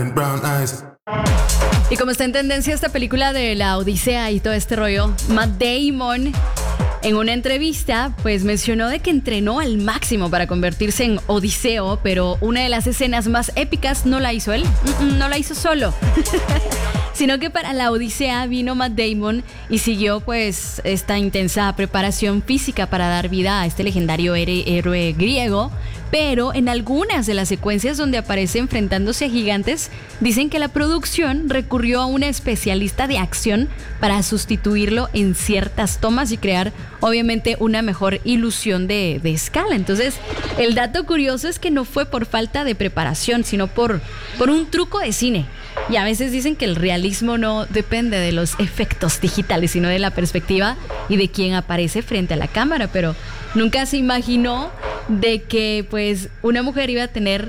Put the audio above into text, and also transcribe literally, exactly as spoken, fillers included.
Y como está en tendencia esta película de la Odisea y todo este rollo, Matt Damon en una entrevista pues mencionó de que entrenó al máximo para convertirse en Odiseo, pero una de las escenas más épicas no la hizo él, no la hizo solo. Sino que para la Odisea vino Matt Damon y siguió pues esta intensa preparación física para dar vida a este legendario héroe griego, pero en algunas de las secuencias donde aparece enfrentándose a gigantes, dicen que la producción recurrió a una especialista de acción para sustituirlo en ciertas tomas y crear obviamente una mejor ilusión de, de escala. Entonces, el dato curioso es que no fue por falta de preparación, sino por, por un truco de cine. Y a veces dicen que el realismo no depende de los efectos digitales, sino de la perspectiva y de quién aparece frente a la cámara. Pero nunca se imaginó de que pues una mujer iba a tener